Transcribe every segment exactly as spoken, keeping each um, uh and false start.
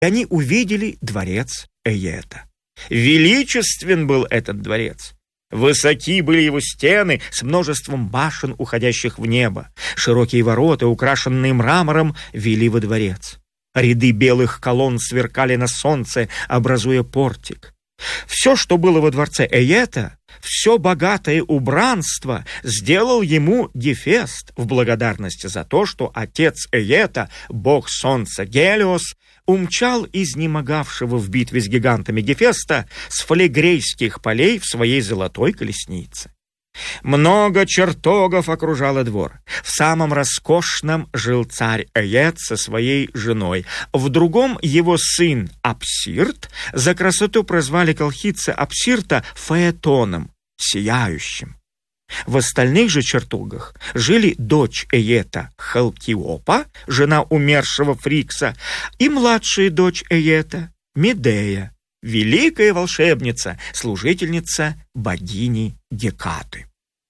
и они увидели дворец Эета. Величествен был этот дворец. Высоки были его стены с множеством башен, уходящих в небо. Широкие ворота, украшенные мрамором, вели во дворец. Ряды белых колонн сверкали на солнце, образуя портик. Все, что было во дворце Эета, все богатое убранство сделал ему Гефест в благодарность за то, что отец Эета, бог солнца Гелиос, умчал изнемогавшего в битве с гигантами Гефеста с фалегрейских полей в своей золотой колеснице. Много чертогов окружало двор. В самом роскошном жил царь Эет со своей женой. В другом его сын Апсирт. За красоту прозвали колхидца Апсирта Фаэтоном, сияющим. В остальных же чертогах жили дочь Эета Халкиопа, жена умершего Фрикса, и младшая дочь Эета Медея, великая волшебница, служительница богини Гекаты.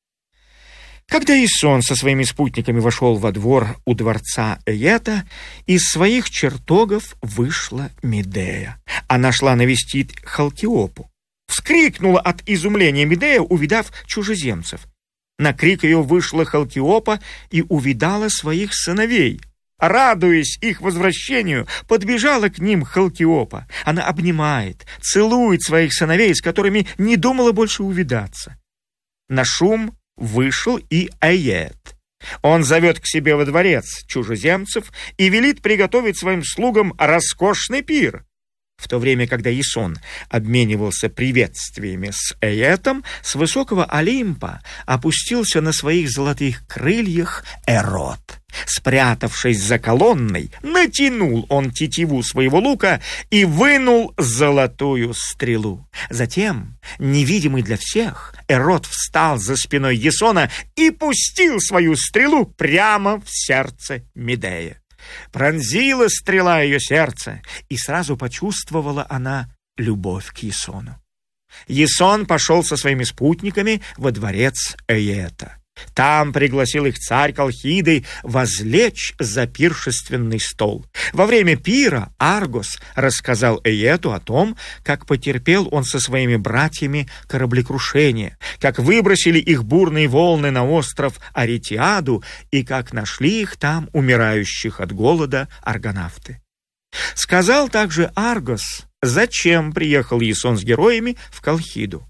Когда Исон со своими спутниками вошел во двор у дворца Эета, из своих чертогов вышла Медея. Она шла навестить Халкиопу. Вскрикнула от изумления Медея, увидав чужеземцев. На крик ее вышла Халкиопа и увидала своих сыновей. Радуясь их возвращению, подбежала к ним Халкиопа. Она обнимает, целует своих сыновей, с которыми не думала больше увидаться. На шум вышел и Эет. Он зовет к себе во дворец чужеземцев и велит приготовить своим слугам роскошный пир. В то время, когда Исон обменивался приветствиями с Эетом, с высокого Олимпа опустился на своих золотых крыльях Эрот. Спрятавшись за колонной, натянул он тетиву своего лука и вынул золотую стрелу. Затем, невидимый для всех, Эрот встал за спиной Ясона и пустил свою стрелу прямо в сердце Медеи. Пронзила стрела ее сердце, и сразу почувствовала она любовь к Ясону. Ясон пошел со своими спутниками во дворец Эета. Там пригласил их царь Колхиды возлечь за пиршественный стол. Во время пира Аргос рассказал Эету о том, как потерпел он со своими братьями кораблекрушение, как выбросили их бурные волны на остров Аритиаду и как нашли их там, умирающих от голода, аргонавты. Сказал также Аргос, зачем приехал Ясон с героями в Колхиду.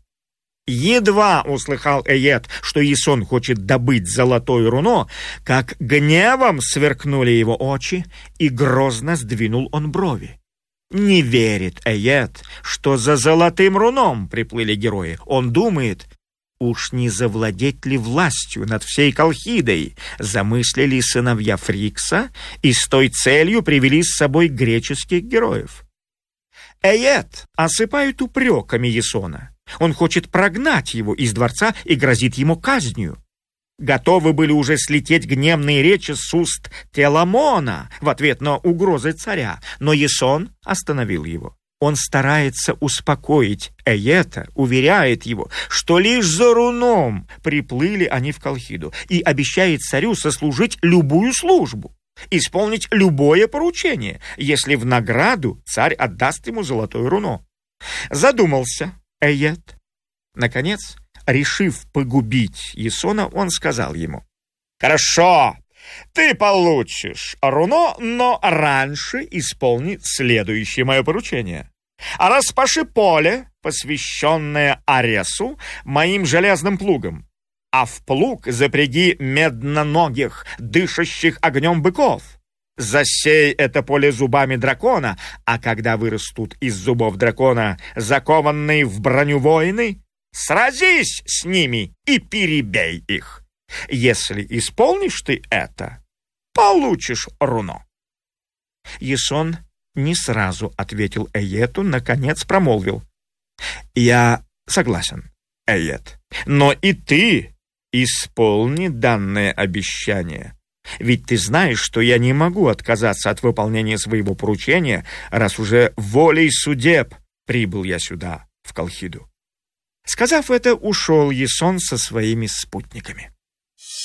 Едва услыхал Эет, что Ясон хочет добыть золотое руно, как гневом сверкнули его очи, и грозно сдвинул он брови. Не верит Эет, что за золотым руном приплыли герои. Он думает, уж не завладеть ли властью над всей Колхидой, замыслили сыновья Фрикса и с той целью привели с собой греческих героев. Эет осыпает упреками Ясона. Он хочет прогнать его из дворца и грозит ему казнью. Готовы были уже слететь гневные речи с уст Теламона в ответ на угрозы царя, но Ясон остановил его. Он старается успокоить Эета, уверяет его, что лишь за руном приплыли они в Колхиду, и обещает царю сослужить любую службу, исполнить любое поручение, если в награду царь отдаст ему золотое руно. Задумался Эет. Наконец, решив погубить Ясона, он сказал ему: «Хорошо, ты получишь руно, но раньше исполни следующее мое поручение. Распаши поле, посвященное Аресу, моим железным плугом, а в плуг запряги медноногих, дышащих огнем быков. Засей это поле зубами дракона, а когда вырастут из зубов дракона закованные в броню воины, сразись с ними и перебей их. Если исполнишь ты это, получишь руно». Ясон не сразу ответил Эету, наконец промолвил: «Я согласен, Эет, но и ты исполни данное обещание. Ведь ты знаешь, что я не могу отказаться от выполнения своего поручения, раз уже волей судеб прибыл я сюда, в Колхиду». Сказав это, ушел Ясон со своими спутниками.